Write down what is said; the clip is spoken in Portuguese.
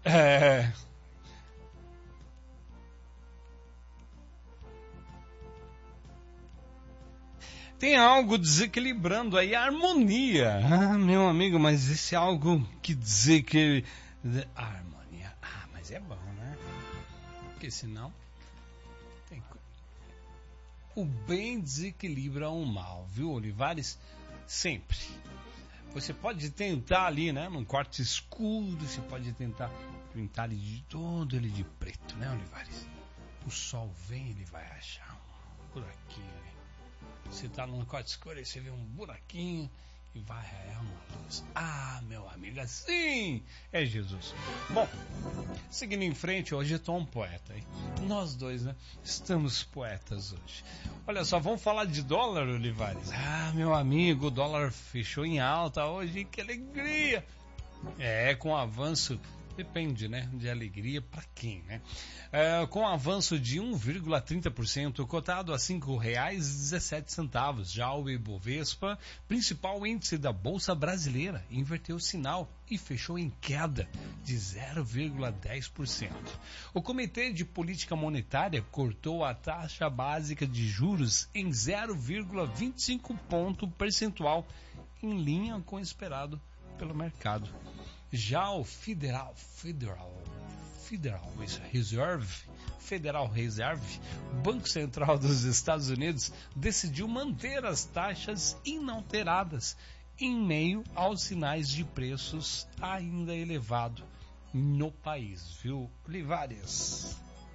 É... Tem algo desequilibrando aí a harmonia. Ah, meu amigo, mas esse é algo que desequilibra a harmonia. Ah, mas é bom, né? Porque senão tem... o bem desequilibra o mal, viu, Olivares? Sempre. Você pode tentar ali, né, num quarto escuro, você pode tentar pintar ele de todo ele de preto, né, Olivares? O sol vem, ele vai achar um buraquinho ali. Você tá num quarto escuro e você vê um buraquinho e vai raiar uma luz. Ah, meu amigo, assim é Jesus. Bom, seguindo em frente, hoje eu tô um poeta, hein? Nós dois, né? Estamos poetas hoje. Olha só, vamos falar de dólar, Olivares? Ah, meu amigo, o dólar fechou em alta hoje, que alegria! Com o avanço, depende, né, de alegria para quem, né? Com o avanço de 1,30%, cotado a R$ 5,17. Já o Ibovespa, principal índice da Bolsa Brasileira, inverteu o sinal e fechou em queda de 0,10%. O Comitê de Política Monetária cortou a taxa básica de juros em 0,25 ponto percentual, em linha com o esperado pelo mercado. Já o Federal Reserve, Banco Central dos Estados Unidos, decidiu manter as taxas inalteradas em meio aos sinais de preços ainda elevados no país, viu, Olivares?